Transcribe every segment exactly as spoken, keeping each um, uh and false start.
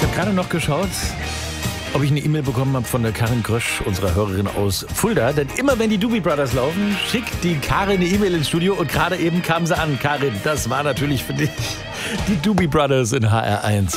Ich habe gerade noch geschaut, ob ich eine E-Mail bekommen habe von der Karin Grösch, unserer Hörerin aus Fulda. Denn immer wenn die Doobie Brothers laufen, schickt die Karin eine E-Mail ins Studio. Und gerade eben kam sie an. Karin, das war natürlich für dich die Doobie Brothers in H R eins.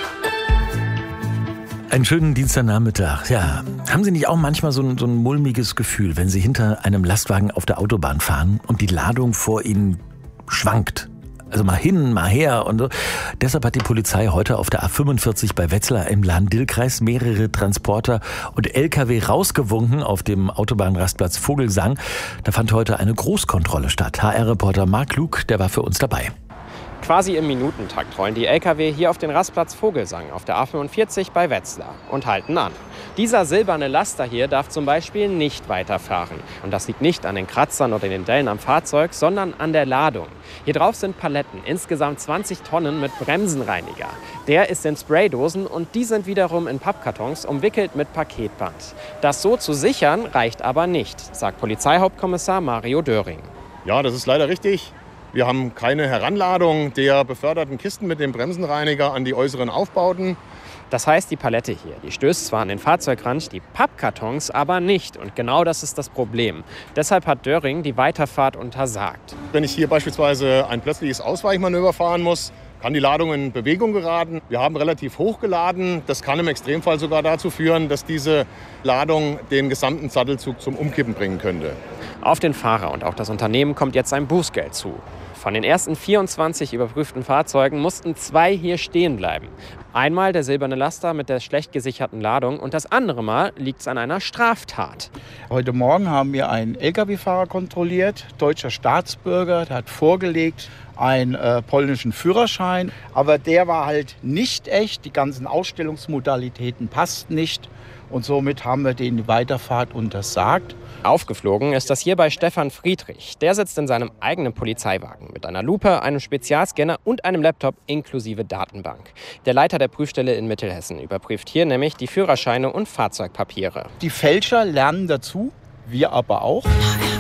Einen schönen Dienstagnachmittag. Ja, haben Sie nicht auch manchmal so ein, so ein mulmiges Gefühl, wenn Sie hinter einem Lastwagen auf der Autobahn fahren und die Ladung vor Ihnen schwankt? Also mal hin, mal her und so. Deshalb hat die Polizei heute auf der A fünfundvierzig bei Wetzlar im Lahn-Dill-Kreis mehrere Transporter und L K W rausgewunken auf dem Autobahnrastplatz Vogelsang. Da fand heute eine Großkontrolle statt. H R-Reporter Marc Luke, der war für uns dabei. Quasi im Minutentakt rollen die L K W hier auf den Rastplatz Vogelsang auf der A fünfundvierzig bei Wetzlar und halten an. Dieser silberne Laster hier darf zum Beispiel nicht weiterfahren. Und das liegt nicht an den Kratzern oder den Dellen am Fahrzeug, sondern an der Ladung. Hier drauf sind Paletten, insgesamt zwanzig Tonnen mit Bremsenreiniger. Der ist in Spraydosen und die sind wiederum in Pappkartons umwickelt mit Paketband. Das so zu sichern reicht aber nicht, sagt Polizeihauptkommissar Mario Döring. Ja, das ist leider richtig. Wir haben keine Heranladung der beförderten Kisten mit dem Bremsenreiniger an die äußeren Aufbauten. Das heißt, die Palette hier, die stößt zwar an den Fahrzeugrand, die Pappkartons aber nicht. Und genau das ist das Problem. Deshalb hat Döring die Weiterfahrt untersagt. Wenn ich hier beispielsweise ein plötzliches Ausweichmanöver fahren muss, kann die Ladung in Bewegung geraten. Wir haben relativ hoch geladen. Das kann im Extremfall sogar dazu führen, dass diese Ladung den gesamten Sattelzug zum Umkippen bringen könnte. Auf den Fahrer und auch das Unternehmen kommt jetzt ein Bußgeld zu. Von den ersten vierundzwanzig überprüften Fahrzeugen mussten zwei hier stehen bleiben. Einmal der silberne Laster mit der schlecht gesicherten Ladung und das andere Mal liegt es an einer Straftat. Heute Morgen haben wir einen L K W-Fahrer kontrolliert, deutscher Staatsbürger, der hat vorgelegt einen äh, polnischen Führerschein. Aber der war halt nicht echt, die ganzen Ausstellungsmodalitäten passten nicht und somit haben wir den die Weiterfahrt untersagt. Aufgeflogen ist das hier bei Stefan Friedrich. Der sitzt in seinem eigenen Polizeiwagen mit einer Lupe, einem Spezialscanner und einem Laptop inklusive Datenbank. Der Leiter der Prüfstelle in Mittelhessen überprüft hier nämlich die Führerscheine und Fahrzeugpapiere. Die Fälscher lernen dazu, wir aber auch.